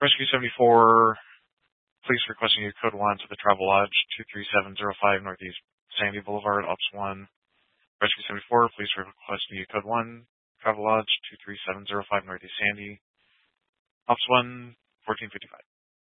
Rescue 74, police requesting you code 1 to the Travel Lodge, 23705 Northeast Sandy Boulevard, Ops 1. Rescue 74, police requesting you code 1, Travel Lodge, 23705 Northeast Sandy, Ops 1, 1455.